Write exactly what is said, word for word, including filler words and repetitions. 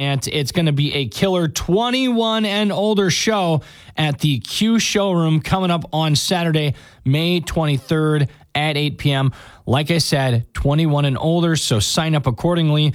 and it's going to be a killer twenty-one and older show at the Q Showroom coming up on Saturday, May twenty-third at eight p.m. Like I said, twenty-one and older, so sign up accordingly.